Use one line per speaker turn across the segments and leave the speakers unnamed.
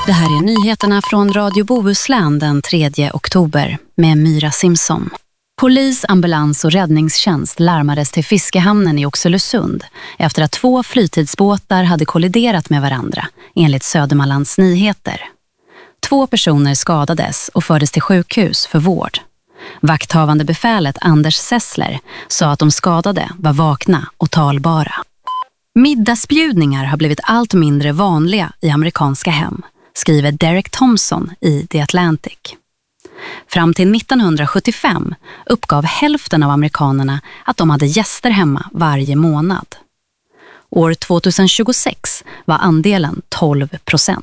Det här är nyheterna från Radio Bohuslän den 3 oktober med Myra Simpson. Polis, ambulans och räddningstjänst larmades till fiskehamnen i Oxelösund efter att 2 flytidsbåtar hade kolliderat med varandra, enligt Södermanlands Nyheter. 2 personer skadades och fördes till sjukhus för vård. Vakthavande befälet Anders Sessler sa att de skadade var vakna och talbara. Middagsbjudningar har blivit allt mindre vanliga i amerikanska hem, skriver Derek Thompson i The Atlantic. Fram till 1975 uppgav hälften av amerikanerna att de hade gäster hemma varje månad. År 2026 var andelen 12%.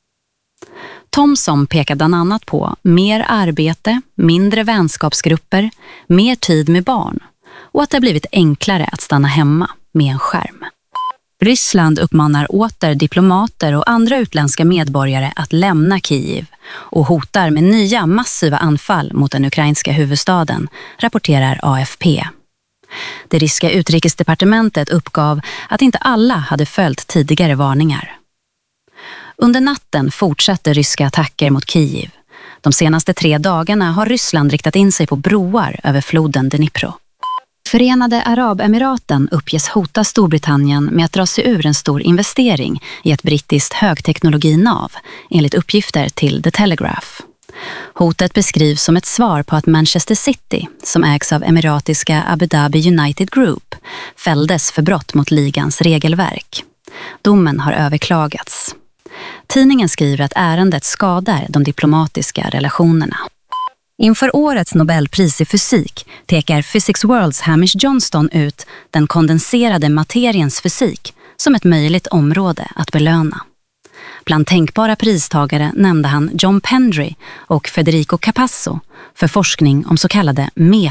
Thompson pekar bland annat på mer arbete, mindre vänskapsgrupper, mer tid med barn och att det har blivit enklare att stanna hemma med en skärm. Ryssland uppmanar åter diplomater och andra utländska medborgare att lämna Kiev och hotar med nya massiva anfall mot den ukrainska huvudstaden, rapporterar AFP. Det ryska utrikesdepartementet uppgav att inte alla hade följt tidigare varningar. Under natten fortsatte ryska attacker mot Kiev. De senaste 3 dagarna har Ryssland riktat in sig på broar över floden Dnipro. Förenade Arabemiraten uppges hota Storbritannien med att dra sig ur en stor investering i ett brittiskt högteknologinav, enligt uppgifter till The Telegraph. Hotet beskrivs som ett svar på att Manchester City, som ägs av emiratiska Abu Dhabi United Group, fälldes för brott mot ligans regelverk. Domen har överklagats. Tidningen skriver att ärendet skadar de diplomatiska relationerna. Inför årets Nobelpris i fysik pekar Physics Worlds Hamish Johnston ut den kondenserade materiens fysik som ett möjligt område att belöna. Bland tänkbara pristagare nämnde han John Pendry och Federico Capasso för forskning om så kallade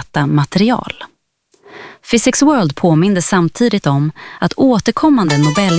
metamaterial. Physics World påminde samtidigt om att återkommande Nobel